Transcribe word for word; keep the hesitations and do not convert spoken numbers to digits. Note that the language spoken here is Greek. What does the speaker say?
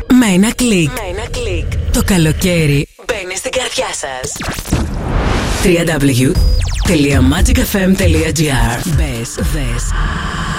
με ένα κλικ. Με ένα κλικ. Το καλοκαίρι μπαίνει στην καρδιά σας. double-u double-u double-u τελεία magic f m τελεία g r. Μπες, δες